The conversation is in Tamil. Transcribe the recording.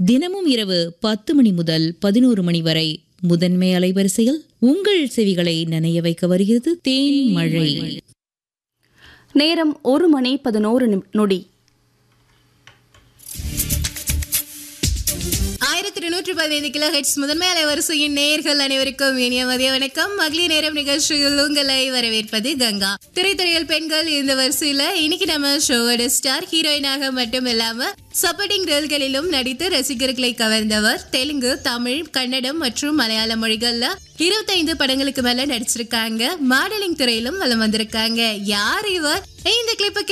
தினமும் இரவு 10 மணி முதல் 11 மணி வரை முதன்மை அலைவரிசையில் உங்கள் செவிகளை நனைய வைக்க வருகிறது தேன் மழை. நேரம் 1:11 1215 கிலோஹெர்ட்ஸ் முதன்மை அலைவரிசையின் நேயர்கள் அனைவருக்கும் இனிய மதிய வணக்கம். மகளிர் நேரம் நிகழ்ச்சியில் உங்களை வரவேற்பது கங்கா. திரைத்துறையில் பெண்கள் இந்த வரிசையில இன்னைக்கு நம்ம ஷோவோட ஸ்டார் ஹீரோயினாக மட்டும் இல்லாம சப்போர்ட்டிங் ரோல்களிலும் நடித்து ரசிகர்களை கவர்ந்தவர். தெலுங்கு, தமிழ், கன்னடம் மற்றும் மலையாள மொழிகள்ல 25 படங்களுக்கு மேல நடிச்சிருக்காங்க. மாடலிங் துறையிலும் வலம் வந்திருக்காங்க. யார் இவர்? இந்த கிளிப்புக்கு